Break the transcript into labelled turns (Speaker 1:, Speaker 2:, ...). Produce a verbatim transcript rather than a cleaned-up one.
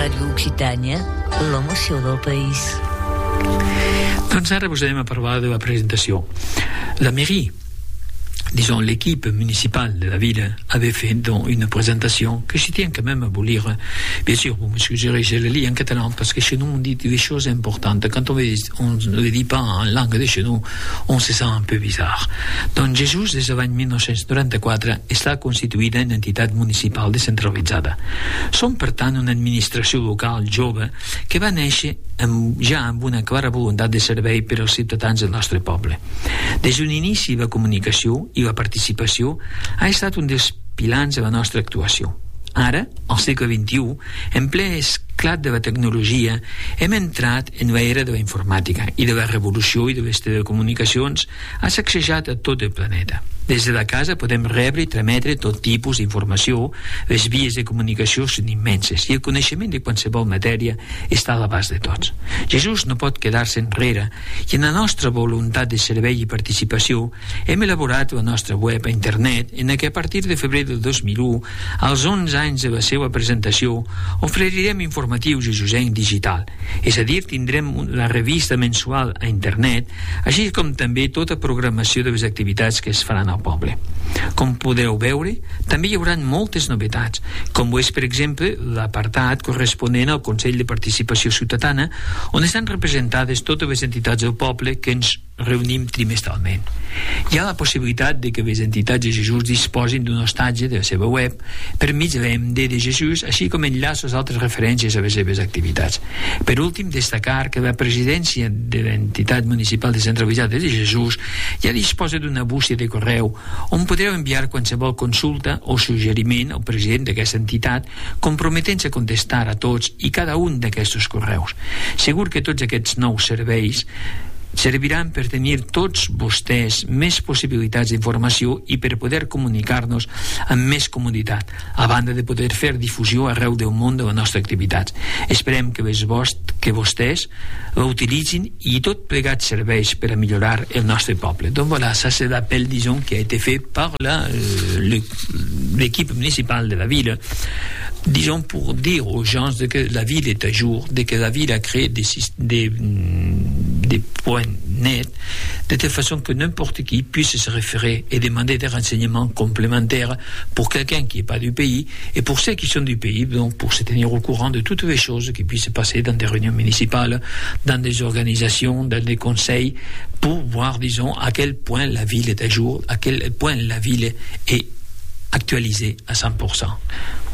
Speaker 1: Ràdio Occitània, l'emoció del país.
Speaker 2: Doncs ara vos anem a parlar de la presentació. La mairie, disons l'équipe municipale de la ville, avait fait donc une présentation que je tiens quand même à vous lire. Bien sûr, vous m'excuserez, je le lis en catalan parce que chez nous on dit des choses importantes. Quand on ne le dit pas en langue de chez nous, on se sent un peu bizarre. Donc Jesús, des de l'any mil nou-cents noranta-quatre, està constituïda en entitat municipal descentralitzada. Som, per tant, una administració local jove que va néixer amb, ja amb una clara voluntat de servei per als ciutadans del nostre poble. Des d'un inici, la comunicació i la participació ha estat un dels pilars de la nostra actuació. Ara, al segle vint-i-u, en ple esclat de la tecnologia, hem entrat en l'era de la informàtica i de la revolució i de les telecomunicacions ha sacsejat a tot el planeta. Des de la casa podem rebre i trametre tot tipus d'informació, les vies de comunicació són immenses i el coneixement de qualsevol matèria està a l'abast de tots. Jesús no pot quedar-se enrere i en la nostra voluntat de servei i participació hem elaborat la nostra web a internet en què a partir de febrer del dos mil u, als onze anys de la seva presentació, oferirem informatius jesusenc digital, és a dir, tindrem la revista mensual a internet, així com també tota programació de les activitats que es faran al poble. Com podeu veure, també hi haurà moltes novetats, com és, per exemple, l'apartat corresponent al Consell de Participació Ciutadana, on estan representades totes les entitats del poble que ens reunim trimestralment. Hi ha la possibilitat de que les entitats de Jesús disposin d'un hostatge de la seva web per mig de l'E M D de Jesús, així com enllaços a altres referències a les seves activitats. Per últim, destacar que la presidència de l'entitat municipal descentralitzada de Jesús ja disposa d'una bústia de correu on podreu enviar qualsevol consulta o suggeriment al president d'aquesta entitat, comprometent-se a contestar a tots i cada un d'aquests correus. Segur que tots aquests nous serveis serviran per tenir tots vostès més possibilitats d'informació i per poder comunicar-nos amb més comoditat, a banda de poder fer difusió arreu del món de les nostres activitats. Esperem que, vost, que vostès l'utilitzin i tot plegat serveix per a millorar el nostre poble. Donc voilà, ça c'est l'appel, disons, qui a été fait par la, euh, l'équipe municipale de la ville, disons, pour dire aux gens de que la ville est à jour, de que la ville a créé des, des, des points nets, de telle façon que n'importe qui puisse se référer et demander des renseignements complémentaires pour quelqu'un qui n'est pas du pays et pour ceux qui sont du pays, donc pour se tenir au courant de toutes les choses qui puissent se passer dans des réunions municipales, dans des organisations, dans des conseils, pour voir, disons, à quel point la ville est à jour, à quel point la ville est actualisée à cent pour cent.